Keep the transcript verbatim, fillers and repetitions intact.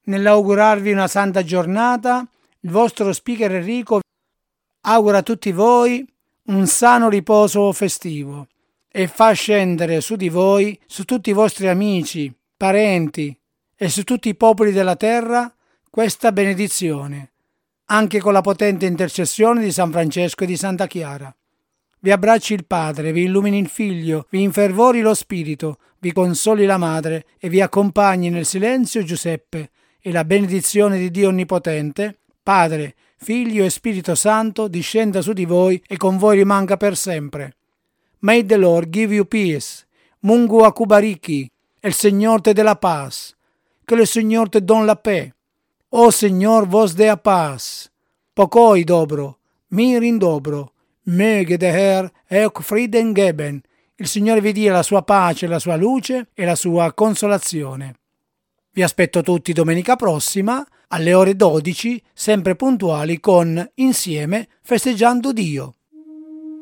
Nell'augurarvi una santa giornata, il vostro speaker Enrico augura a tutti voi un sano riposo festivo e fa scendere su di voi, su tutti i vostri amici, parenti e su tutti i popoli della terra questa benedizione, anche con la potente intercessione di San Francesco e di Santa Chiara. Vi abbracci il Padre, vi illumini il Figlio, vi infervori lo Spirito, vi consoli la Madre e vi accompagni nel silenzio Giuseppe, e la benedizione di Dio Onnipotente, Padre, Figlio e Spirito Santo discenda su di voi e con voi rimanga per sempre. May the Lord give you peace. Mungu akubariki. El Señor te dé la paz. Que le Señor te donne la paix. O Señor vos dea paz. Pokoj dobro, mir in dobro. Möge der Herr euch Frieden geben. Il Signore vi dia la sua pace, la sua luce e la sua consolazione. Vi aspetto tutti domenica prossima alle ore dodici, sempre puntuali con Insieme festeggiando Dio.